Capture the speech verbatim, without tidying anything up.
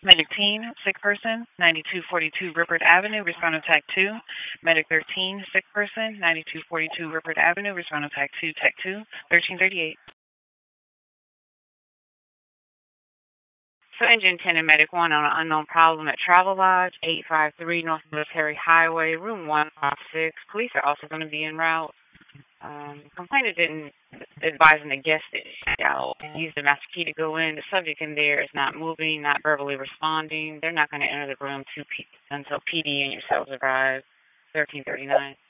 Medic teen, sick person, ninety-two forty-two Rippert Avenue, respond to Tech two. Medic thirteen, sick person, ninety-two forty-two Rippert Avenue, respond to Tech two, Tech two, thirteen thirty-eight. So engine ten and medic one on an unknown problem at Travel Lodge, eight five three North Military Highway, room one five six. Police are also going to be en route. Um, complainant didn't advise the guest that uh, use the master key to go in. The subject in there is not moving, not verbally responding. They're not going to enter the room to P- until P D and yourselves arrive. thirteen thirty-nine.